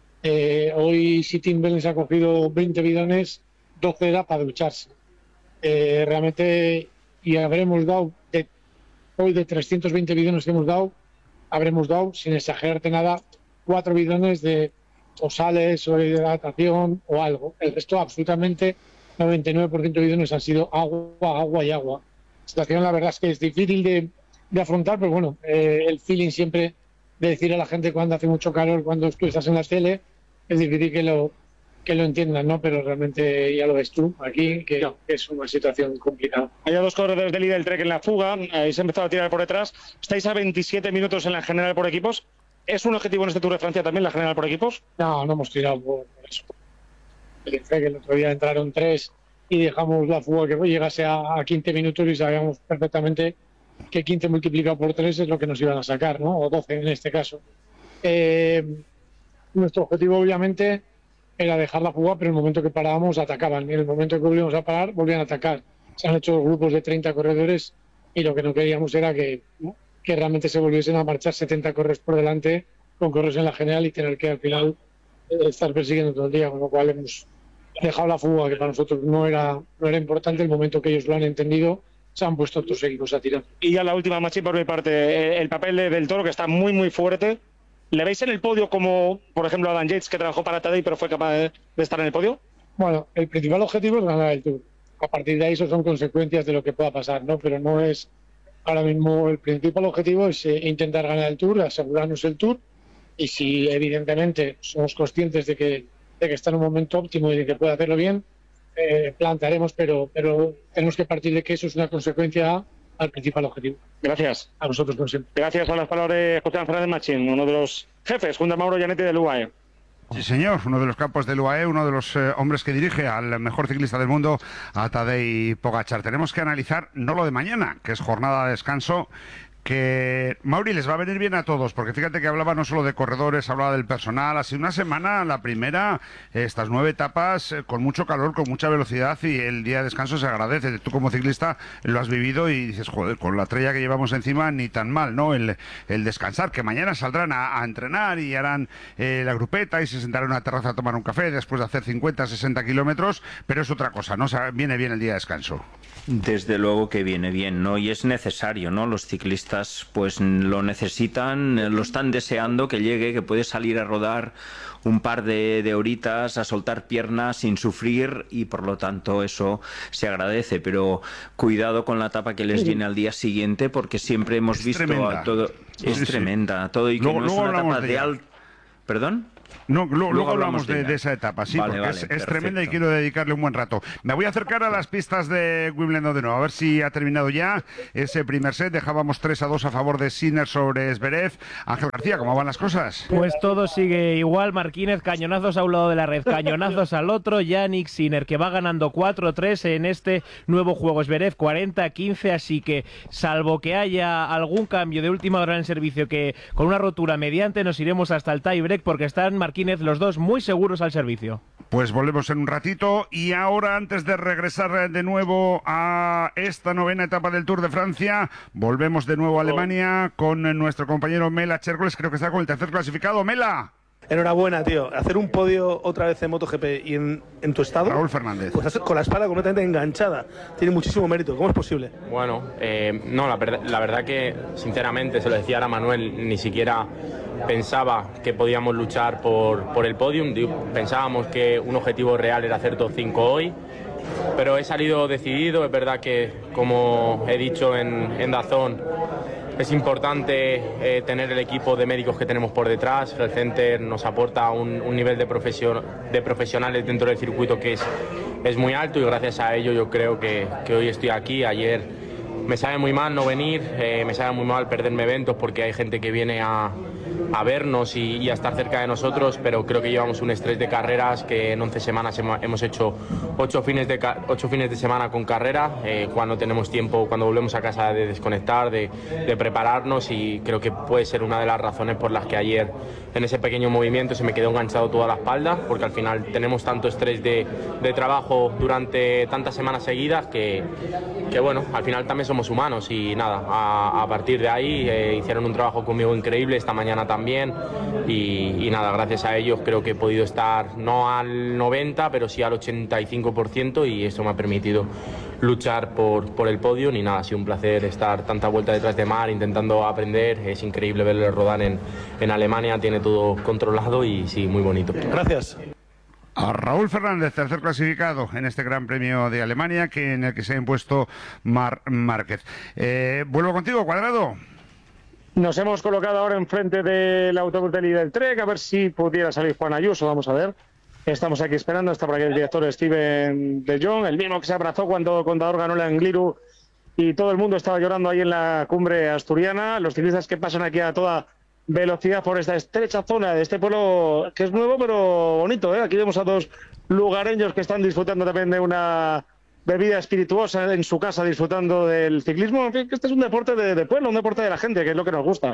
Hoy si Tim Wellens ha cogido 20 bidones, 12 era para ducharse. Realmente, y habremos dado, hoy de 320 bidones que hemos dado, habremos dado, sin exagerarte nada, 4 bidones de o sales o de hidratación o algo. El resto, absolutamente, 99% de bidones han sido agua y agua. La situación, la verdad es que es difícil de afrontar, pero bueno, el feeling siempre de decir a la gente cuando hace mucho calor, cuando tú estás en la tele, es difícil que lo entiendan, ¿no? Pero realmente ya lo ves tú aquí, que es una situación complicada. Hay 2 corredores del líder Trek en la fuga, habéis empezado a tirar por detrás, estáis a 27 minutos en la general por equipos. ¿Es un objetivo en este Tour de Francia también la general por equipos? No hemos tirado por eso. El Trek el otro día entraron 3 y dejamos la fuga que llegase a 15 minutos y sabíamos perfectamente que 15 multiplicado por 3 es lo que nos iban a sacar, ¿no? O 12 en este caso. Nuestro objetivo obviamente era dejar la fuga, pero en el momento que parábamos atacaban, y en el momento que volvíamos a parar volvían a atacar. Se han hecho grupos de 30 corredores y lo que no queríamos era que realmente se volviesen a marchar 70 corredores por delante con corredores en la general y tener que al final estar persiguiendo todo el día, con lo cual hemos dejado la fuga, que para nosotros no era importante. El momento que ellos lo han entendido, se han puesto otros equipos a tirar. Y ya la última, Machín, por mi parte, el papel del Toro, que está muy, muy fuerte. ¿Le veis en el podio como, por ejemplo, Adam Yates, que trabajó para Tadej pero fue capaz de estar en el podio? Bueno, el principal objetivo es ganar el Tour. A partir de ahí, eso son consecuencias de lo que pueda pasar, ¿no? Pero no es... Ahora mismo el principal objetivo es intentar ganar el Tour, asegurarnos el Tour, y si evidentemente somos conscientes de que está en un momento óptimo y de que puede hacerlo bien, plantearemos, pero tenemos que partir de que eso es una consecuencia al principal objetivo. Gracias. A vosotros, como siempre. Gracias por las palabras de José Fernández Machín, uno de los jefes, junto a Mauro Gianetti del UAE. Sí, señor, uno de los campos del UAE, uno de los hombres que dirige al mejor ciclista del mundo, a Tadej Pogačar. Tenemos que analizar no lo de mañana, que es jornada de descanso, que Mauri les va a venir bien a todos, porque fíjate que hablaba no solo de corredores, hablaba del personal. Ha sido una semana, la primera, estas 9 etapas con mucho calor, con mucha velocidad, y el día de descanso se agradece. Tú como ciclista lo has vivido y dices, joder, con la tralla que llevamos encima ni tan mal, ¿no? El descansar, que mañana saldrán a entrenar y harán la grupeta y se sentarán en una terraza a tomar un café después de hacer 50, 60 kilómetros, pero es otra cosa, ¿no? O sea, viene bien el día de descanso. Desde luego que viene bien, ¿no? Y es necesario, ¿no? Los ciclistas ciclistas pues lo necesitan, lo están deseando que llegue, que puede salir a rodar un par de horitas, a soltar piernas sin sufrir, y por lo tanto eso se agradece, pero cuidado con la etapa que les viene al día siguiente, porque siempre hemos visto tremenda. a todo, es tremenda, todo, y que Luego no es una hablamos etapa de de ella. alto. ¿Perdón? No, luego hablamos de de esa etapa, sí, Vale, porque vale, es tremenda y perfecto. quiero dedicarle un buen rato. Me voy a acercar a las pistas de Wimbledon de nuevo, a ver si ha terminado ya ese primer set. Dejábamos 3-2 a favor de Sinner sobre Zverev. Ángel García, ¿cómo van las cosas? Pues todo sigue igual. Marquínez, cañonazos a un lado de la red, cañonazos al otro. Yannick Sinner, que va ganando 4-3 en este nuevo juego. Zverev 40-15, así que salvo que haya algún cambio de última hora en el servicio, que con una rotura mediante nos iremos hasta el tie break, porque están Marquínez los dos muy seguros al servicio. Pues volvemos en un ratito, y ahora, antes de regresar de nuevo a esta novena etapa del Tour de Francia, volvemos de nuevo a Alemania con nuestro compañero Mela Chercoles, creo que está con el tercer clasificado. ¡Mela! Enhorabuena, tío. Hacer un podio otra vez en MotoGP y en tu estado. Raúl Fernández. Pues con la espada completamente enganchada. Tiene muchísimo mérito. ¿Cómo es posible? Bueno, no, la verdad que, sinceramente, se lo decía ahora Manuel, ni siquiera pensaba que podíamos luchar por el podium. Pensábamos que un objetivo real era hacer top 5 hoy, pero he salido decidido. Es verdad que, como he dicho en DAZN, es importante tener el equipo de médicos que tenemos por detrás. El Center nos aporta un nivel de profesionales dentro del circuito que es muy alto, y gracias a ello yo creo que hoy estoy aquí. Ayer me sabe muy mal no venir, me sabe muy mal perderme eventos porque hay gente que viene a vernos y a estar cerca de nosotros, pero creo que llevamos un estrés de carreras que en 11 semanas hemos hecho 8 fines de semana con carrera, cuando tenemos tiempo, cuando volvemos a casa, de desconectar, de prepararnos, y creo que puede ser una de las razones por las que ayer en ese pequeño movimiento se me quedó enganchado toda la espalda, porque al final tenemos tanto estrés de trabajo durante tantas semanas seguidas que bueno, al final también somos humanos, y nada, a partir de ahí hicieron un trabajo conmigo increíble esta mañana también, y nada, gracias a ellos creo que he podido estar no al 90, pero sí al 85%, y eso me ha permitido luchar por el podio. Ni nada, ha sido un placer estar tanta vuelta detrás de mar intentando aprender. Es increíble verle rodar en Alemania, tiene todo controlado y sí, muy bonito. Gracias. A Raúl Fernández, tercer clasificado en este Gran Premio de Alemania, en el que se ha impuesto Márquez. Vuelvo contigo, Cuadrado. Nos hemos colocado ahora enfrente del autobús del líder Trek, a ver si pudiera salir Juan Ayuso. Vamos a ver. Estamos aquí esperando. Está por aquí el director Steven de Jong, el mismo que se abrazó cuando Contador ganó la Angliru y todo el mundo estaba llorando ahí en la cumbre asturiana. Los ciclistas que pasan aquí a toda velocidad por esta estrecha zona de este pueblo, que es nuevo pero bonito, ¿eh? Aquí vemos a dos lugareños que están disfrutando también de una bebida espirituosa en su casa, disfrutando del ciclismo. En fin, que este es un deporte de pueblo, un deporte de la gente, que es lo que nos gusta.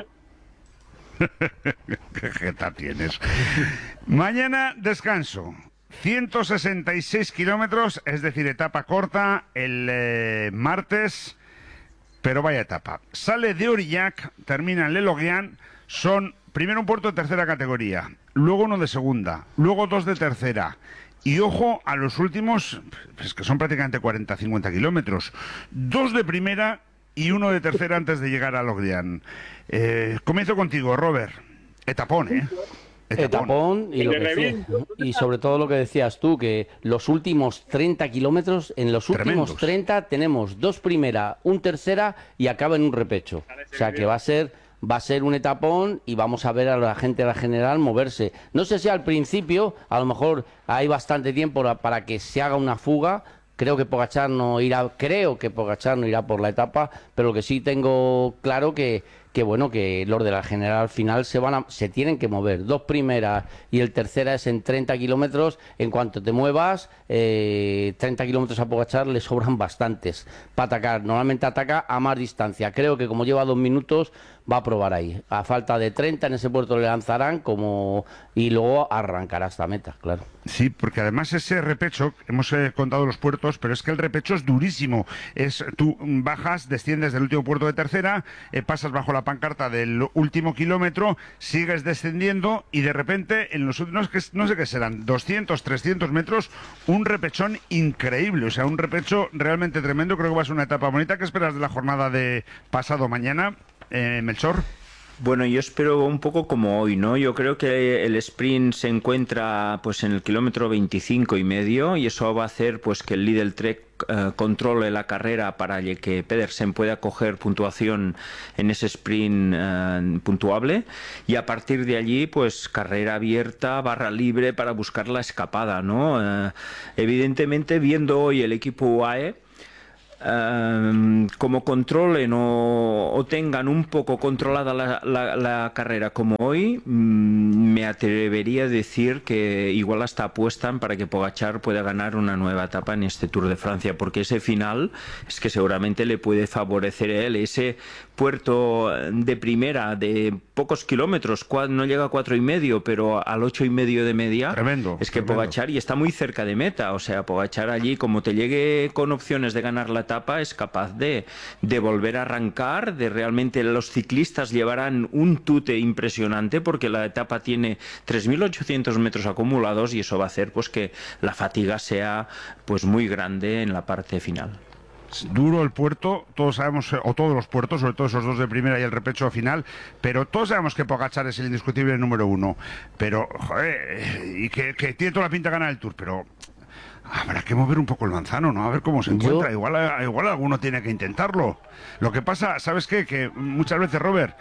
¿Qué jeta tienes? Mañana descanso. 166 kilómetros, es decir, etapa corta el martes, pero vaya etapa. Sale de Aurillac, termina en Le Loguian, son primero un puerto de tercera categoría, luego uno de segunda, luego dos de tercera. Y ojo a los últimos, pues que son prácticamente 40-50 kilómetros, dos de primera y uno de tercera antes de llegar a Loguian. Comienzo contigo, Robert. Etapón, ¿eh? Etapón y sobre todo lo que decías tú, que los últimos 30 kilómetros, en los últimos 30 tenemos dos primera, un tercera y acaba en un repecho. O sea que va a ser un etapón, y vamos a ver a la gente de la general moverse. No sé si al principio, a lo mejor hay bastante tiempo para que se haga una fuga. Creo que Pogačar no irá por la etapa, pero lo que sí tengo claro que bueno, que los de la general al final se tienen que mover. Dos primeras y el tercera es en 30 kilómetros. En cuanto te muevas, 30 kilómetros a Pogačar le sobran bastantes para atacar. Normalmente ataca a más distancia. Creo que como lleva 2 minutos, va a probar ahí. A falta de 30 en ese puerto le lanzarán y luego arrancará hasta meta, claro. Sí, porque además ese repecho, hemos contado los puertos, pero es que el repecho es durísimo. Tú bajas, desciendes del último puerto de tercera, pasas bajo la pancarta del último kilómetro, sigues descendiendo y de repente en los últimos, no sé qué serán, 200, 300 metros, un repechón increíble. O sea, un repecho realmente tremendo. Creo que va a ser una etapa bonita. ¿Qué esperas de la jornada de pasado mañana? Melchor. Bueno, yo espero un poco como hoy, ¿no? Yo creo que el sprint se encuentra pues en el kilómetro 25,5 y eso va a hacer pues que el Lidl Trek controle la carrera para que Pedersen pueda coger puntuación en ese sprint puntuable, y a partir de allí pues carrera abierta, barra libre para buscar la escapada, ¿no? Evidentemente, viendo hoy el equipo UAE, como controlen o tengan un poco controlada la carrera como hoy, me atrevería a decir que igual hasta apuestan para que Pogačar pueda ganar una nueva etapa en este Tour de Francia, porque ese final es que seguramente le puede favorecer a él. Ese puerto de primera de pocos kilómetros, no llega a 4,5, pero al 8,5 de media, tremendo, es que Pogačar, y está muy cerca de meta, o sea, Pogačar allí, como te llegue con opciones de ganar la etapa, es capaz de volver a arrancar, de realmente los ciclistas llevarán un tute impresionante, porque la etapa tiene 3.800 metros acumulados y eso va a hacer pues que la fatiga sea pues muy grande en la parte final. Duro el puerto, todos sabemos, o todos los puertos, sobre todo esos dos de primera y el repecho final, pero todos sabemos que Pogačar es el indiscutible número uno, pero, joder, y que tiene toda la pinta de ganar el Tour, pero habrá que mover un poco el manzano, ¿no? A ver cómo se encuentra. Igual alguno tiene que intentarlo. Lo que pasa, ¿sabes qué? Que muchas veces, Robert,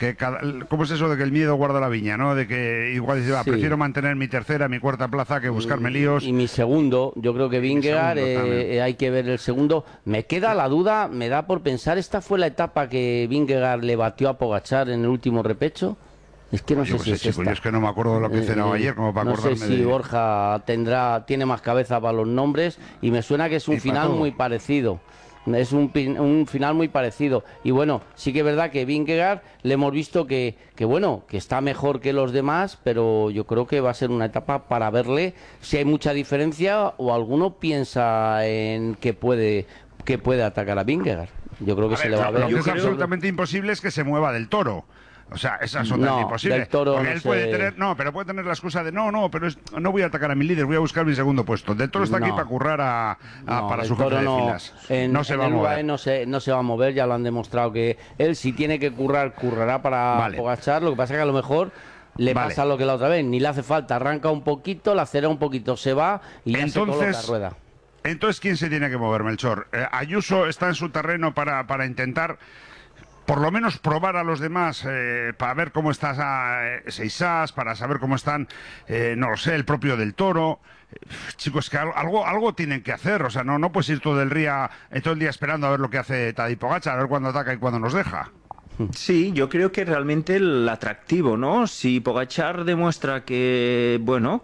¿cómo es eso de que el miedo guarda la viña, ¿no? De que igual dice, prefiero mantener mi tercera, mi cuarta plaza que buscarme líos. Y mi segundo, yo creo que Vingegaard, hay que ver el segundo. Me queda la duda, me da por pensar, ¿esta fue la etapa que Vingegaard le batió a Pogačar en el último repecho? Es que no sé si es chico, esta. yo es que no me acuerdo de lo que cenaba ayer, como para acordarme. No sé si Borja tiene más cabeza para los nombres, y me suena que es un final muy parecido. Es un final muy parecido. Y bueno, sí que es verdad que Vingegaard le hemos visto que está mejor que los demás, pero yo creo que va a ser una etapa para verle si hay mucha diferencia o alguno piensa en que puede atacar a Vingegaard. Yo creo que se le va a ver. Lo que es absolutamente imposible es que se mueva del Toro. O sea, es absolutamente imposible. Del Toro porque él puede tener, pero puede tener la excusa de no voy a atacar a mi líder, voy a buscar mi segundo puesto. Del Toro está aquí para currar para su jefe de filas. No se va a mover. No se va a mover, ya lo han demostrado que él, si tiene que currará para Pogačar. Lo que pasa es que a lo mejor le pasa lo que la otra vez, ni le hace falta, arranca un poquito, la acelera un poquito, se va y ya se coloca la rueda. Entonces, ¿quién se tiene que mover, Melchor? Ayuso está en su terreno para intentar por lo menos probar a los demás, para ver cómo está Seixas, para saber cómo están, no lo sé, el propio del Toro. Chicos, que algo tienen que hacer. O sea, no puedes ir todo el día esperando a ver lo que hace Tadej Pogačar, a ver cuándo ataca y cuándo nos deja. Sí, yo creo que realmente el atractivo, ¿no? Si Pogačar demuestra que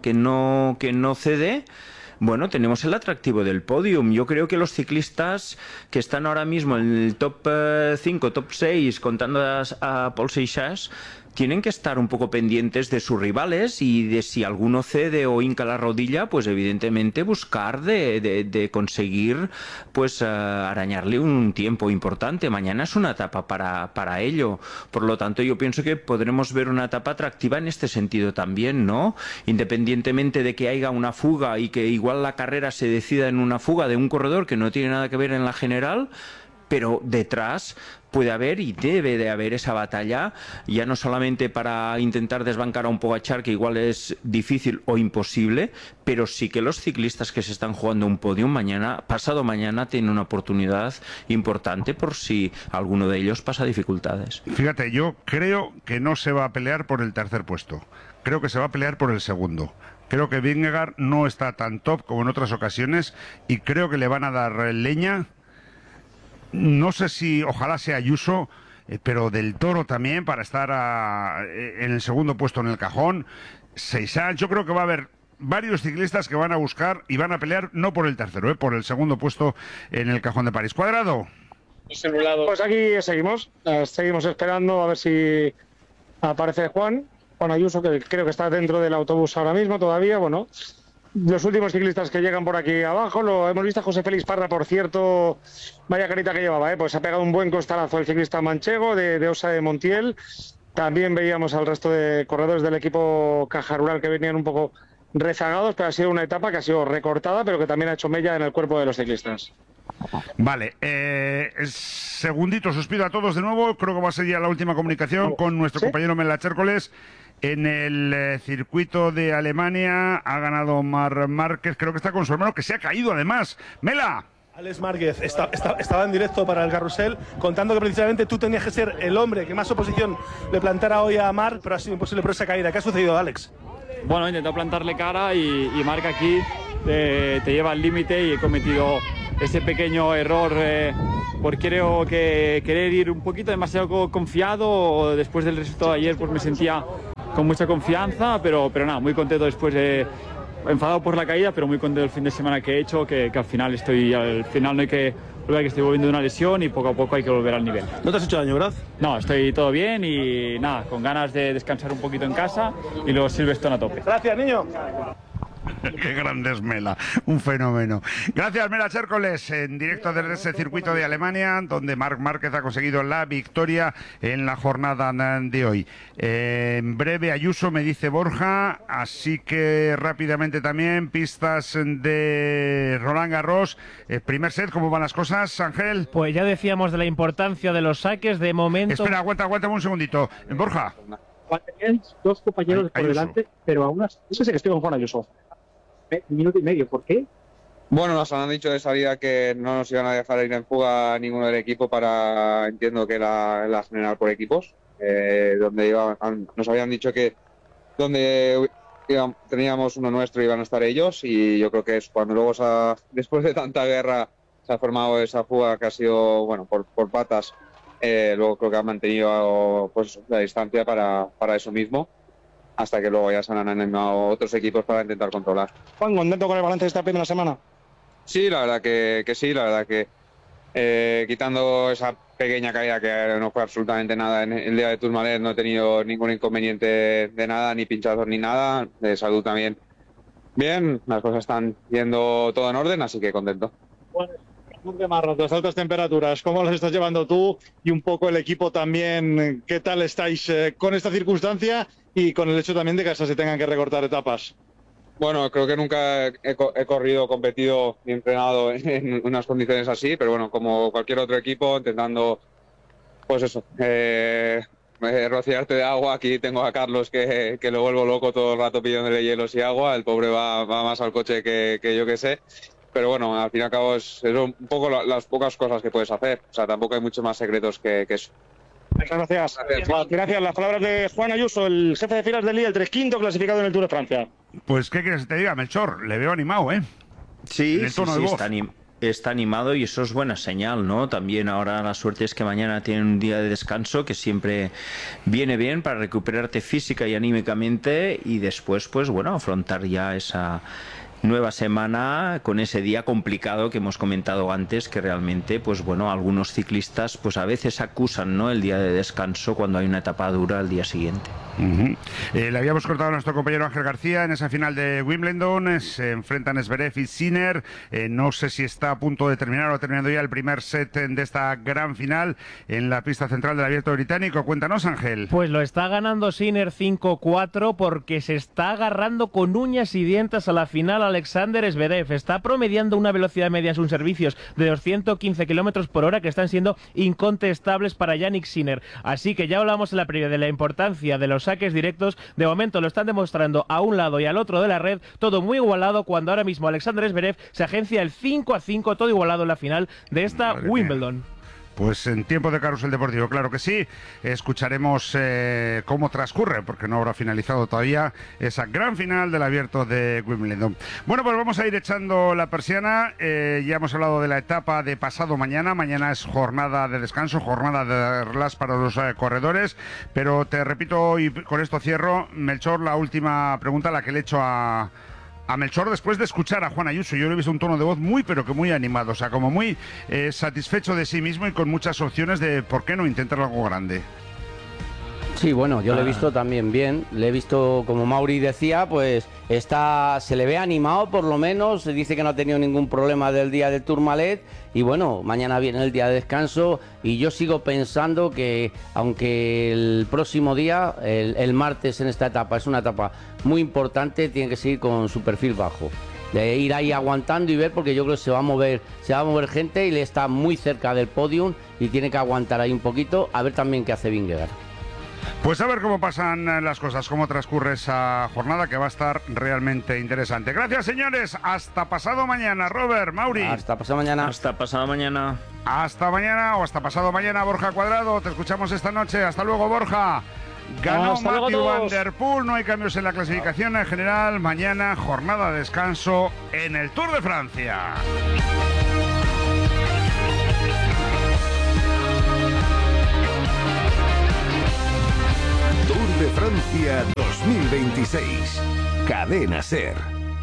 no cede, bueno, tenemos el atractivo del podium. Yo creo que los ciclistas que están ahora mismo en el top 5, top 6, contando a Paul Seixas, tienen que estar un poco pendientes de sus rivales y de si alguno cede o hinca la rodilla, pues evidentemente buscar de conseguir pues arañarle un tiempo importante. Mañana es una etapa para ello. Por lo tanto, yo pienso que podremos ver una etapa atractiva en este sentido también, ¿no? Independientemente de que haya una fuga y que igual la carrera se decida en una fuga de un corredor que no tiene nada que ver en la general, pero detrás puede haber y debe de haber esa batalla, ya no solamente para intentar desbancar a un Pogačar, que igual es difícil o imposible, pero sí que los ciclistas que se están jugando un podium pasado mañana tienen una oportunidad importante por si alguno de ellos pasa dificultades. Fíjate, yo creo que no se va a pelear por el tercer puesto, creo que se va a pelear por el segundo. Creo que Vingegaard no está tan top como en otras ocasiones y creo que le van a dar leña. No sé si, ojalá sea Ayuso, pero del Toro también, para estar en el segundo puesto en el cajón. Seixas, yo creo que va a haber varios ciclistas que van a buscar y van a pelear no por el tercero, por el segundo puesto en el cajón de París. Cuadrado. Pues aquí seguimos esperando a ver si aparece Juan Ayuso, que creo que está dentro del autobús ahora mismo todavía. Bueno, los últimos ciclistas que llegan por aquí abajo, lo hemos visto a José Félix Parra, por cierto, vaya carita que llevaba, pues ha pegado un buen costalazo el ciclista manchego de Osa de Montiel. También veíamos al resto de corredores del equipo Caja Rural que venían un poco rezagados, pero ha sido una etapa que ha sido recortada, pero que también ha hecho mella en el cuerpo de los ciclistas. Vale, segunditos, os pido a todos de nuevo, creo que va a ser ya la última comunicación con nuestro compañero Mela Chércoles. En el circuito de Alemania ha ganado Marc Márquez, creo que está con su hermano, que se ha caído además. ¡Mela! Alex Márquez estaba en directo para el carrusel contando que precisamente tú tenías que ser el hombre que más oposición le plantara hoy a Marc, pero ha sido imposible por esa caída. ¿Qué ha sucedido, Alex? Bueno, he intentado plantarle cara y Marc aquí te lleva al límite y he cometido ese pequeño error por creo que querer ir un poquito demasiado confiado. Después del resultado de ayer pues me sentía con mucha confianza, pero nada, muy contento después de... enfadado por la caída, pero muy contento del fin de semana que he hecho, que al final no hay que olvidar que estoy volviendo de una lesión y poco a poco hay que volver al nivel. ¿No te has hecho daño, verdad? No, estoy todo bien y nada, con ganas de descansar un poquito en casa y luego Silverstone a tope. Gracias, niño. Qué grande es Mela, un fenómeno. Gracias, Mela Chércoles, en directo desde ese circuito de Alemania, donde Marc Márquez ha conseguido la victoria en la jornada de hoy. En breve Ayuso, me dice Borja, así que rápidamente también pistas de Roland Garros. Primer set, ¿cómo van las cosas, Ángel? Pues ya decíamos de la importancia de los saques, de momento... Espera, aguántame un segundito. Borja. Teníais dos compañeros por delante, pero aún así, eso sí que estoy con Juan Ayuso. Un minuto y medio, ¿por qué? Bueno, nos han dicho de salida que no nos iban a dejar ir en fuga ninguno del equipo para, entiendo que la general por equipos, nos habían dicho que donde teníamos uno nuestro iban a estar ellos y yo creo que es cuando luego después de tanta guerra se ha formado esa fuga que ha sido, bueno, por patas, luego creo que han mantenido pues la distancia para eso mismo, hasta que luego ya se han animado otros equipos para intentar controlar. Juan, ¿contento con el balance de esta primera semana? Sí, la verdad que sí, la verdad que quitando esa pequeña caída que no fue absolutamente nada en el día de Tourmalet, no he tenido ningún inconveniente de nada, ni pinchazos ni nada, de salud también. Bien, las cosas están yendo todo en orden, así que contento. Bueno, de marrón, las altas temperaturas, ¿cómo las estás llevando tú y un poco el equipo también? ¿Qué tal estáis con esta circunstancia y con el hecho también de que hasta se tengan que recortar etapas? Bueno, creo que nunca he corrido, competido ni entrenado en unas condiciones así, pero bueno, como cualquier otro equipo, intentando, pues eso, rociarte de agua. Aquí tengo a Carlos que lo vuelvo loco todo el rato pidiéndole hielos y agua. El pobre va más al coche que yo que sé. Pero bueno, al fin y al cabo es un poco las pocas cosas que puedes hacer. O sea, tampoco hay muchos más secretos que eso. Muchas gracias. Gracias. Las palabras de Juan Ayuso, el jefe de filas del Lidl, 3º clasificado en el Tour de Francia. Pues, ¿qué quieres que te diga, Melchor? Le veo animado, ¿eh? Sí, está animado y eso es buena señal, ¿no? También ahora la suerte es que mañana tienen un día de descanso que siempre viene bien para recuperarte física y anímicamente y después, pues bueno, afrontar ya esa nueva semana con ese día complicado que hemos comentado antes, que realmente, pues bueno, algunos ciclistas pues a veces acusan, ¿no?, el día de descanso cuando hay una etapa dura al día siguiente. Le habíamos cortado a nuestro compañero Ángel García en esa final de Wimbledon. Se enfrentan Zverev y Sinner. No sé si está a punto de terminar o ha terminado ya el primer set de esta gran final en la pista central del Abierto Británico. Cuéntanos, Ángel. Pues lo está ganando Sinner 5-4 porque se está agarrando con uñas y dientes a la final Alexander Zverev. Está promediando una velocidad media en sus servicios de 215 km por hora que están siendo incontestables para Jannik Sinner. Así que ya hablamos en la previa de la importancia de los saques directos. De momento lo están demostrando a un lado y al otro de la red, todo muy igualado, cuando ahora mismo Alexander Zverev se agencia el 5-5, todo igualado en la final de esta Wimbledon. Pues en tiempo de carrusel deportivo, claro que sí. Escucharemos cómo transcurre, porque no habrá finalizado todavía esa gran final del Abierto de Wimbledon. Bueno, pues vamos a ir echando la persiana. Ya hemos hablado de la etapa de pasado mañana. Mañana es jornada de descanso, jornada de relax para los corredores. Pero te repito, y con esto cierro, Melchor, la última pregunta, la que le he hecho a Melchor después de escuchar a Juan Ayuso. Yo le he visto un tono de voz muy, pero que muy animado, o sea, como muy satisfecho de sí mismo y con muchas opciones de por qué no intentar algo grande. Sí, bueno, yo lo he visto también bien, le he visto, como Mauri decía, pues se le ve animado por lo menos, se dice que no ha tenido ningún problema del día del Tourmalet y bueno, mañana viene el día de descanso y yo sigo pensando que aunque el próximo día, el martes en esta etapa, es una etapa muy importante, tiene que seguir con su perfil bajo. de ir ahí aguantando y ver, porque yo creo que se va a mover gente y le está muy cerca del podium y tiene que aguantar ahí un poquito, a ver también qué hace Vingegaard. Pues a ver cómo pasan las cosas, cómo transcurre esa jornada, que va a estar realmente interesante. Gracias, señores. Hasta pasado mañana, Robert, Mauri. Hasta pasado mañana. Hasta pasado mañana. Hasta mañana o hasta pasado mañana, Borja Cuadrado. Te escuchamos esta noche. Hasta luego, Borja. Ganó Matthew Van Der Poel, no hay cambios en la clasificación en general. Mañana jornada de descanso en el Tour de Francia. Tour de Francia 2026. Cadena SER.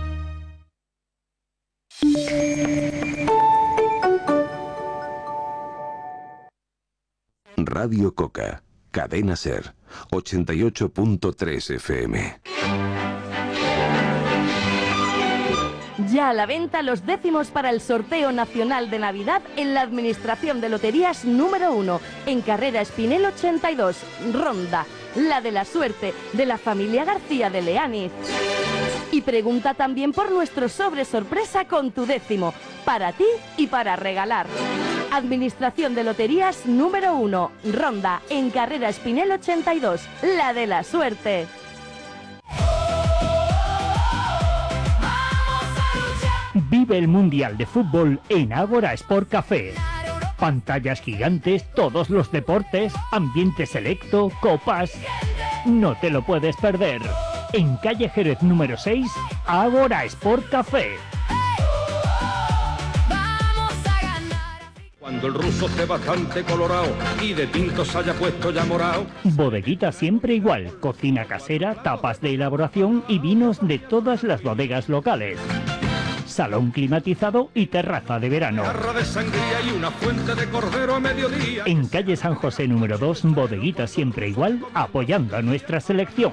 Radio Coca. Cadena SER. 88.3 FM. Ya a la venta los décimos para el sorteo nacional de Navidad en la Administración de Loterías número 1, en Carrera Espinel 82, Ronda, la de la suerte, de la familia García de Leániz. Y pregunta también por nuestro sobre sorpresa con tu décimo, para ti y para regalar. Administración de Loterías número 1, Ronda, en Carrera Espinel 82, la de la suerte. Vive el Mundial de Fútbol en Ágora Sport Café. Pantallas gigantes, todos los deportes, ambiente selecto, copas. No te lo puedes perder. En calle Jerez número 6, Ágora Sport Café. Cuando el ruso esté bastante colorado y de tinto se haya puesto ya morado. Bodeguita Siempre Igual, cocina casera, tapas de elaboración y vinos de todas las bodegas locales. Salón climatizado y terraza de verano. Jarra de sangría y una fuente de cordero a mediodía. En calle San José número 2, Bodeguita Siempre Igual, apoyando a nuestra selección.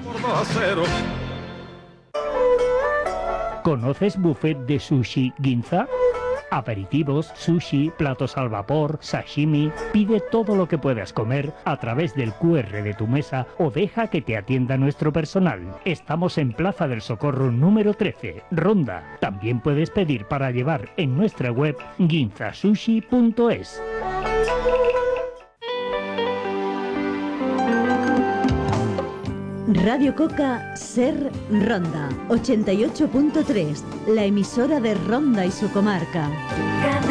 ¿Conoces buffet de sushi Ginza? Aperitivos, sushi, platos al vapor, sashimi. Pide todo lo que puedas comer a través del QR de tu mesa o deja que te atienda nuestro personal. Estamos en Plaza del Socorro número 13, Ronda. También puedes pedir para llevar en nuestra web ginzasushi.es. Radio Coca SER Ronda 88.3, la emisora de Ronda y su comarca.